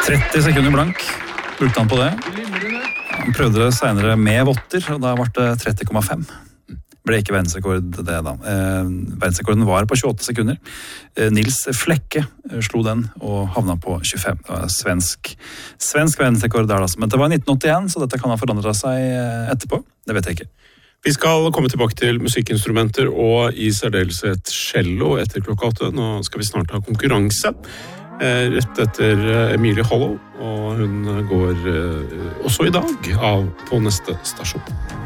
30 sekunder blank brukte han på det. Han prøvde det senere med votter, og da ble det 30,5. Ble ikke verdensrekord det da. Verdensrekorden var på 28 sekunder. Nils Flekke slo den og havna på 25. Det var svensk verdensrekord der altså. Men det var 1981, så dette kan ha forandret seg etterpå. Det vet jeg ikke. Vi skal komme tilbake til musikkinstrumenter og i særdeleshet cello etter klokka 8. Nå skal vi snart ha konkurranse rett etter Emilie Hollow, og hun går også i dag av på neste stasjon.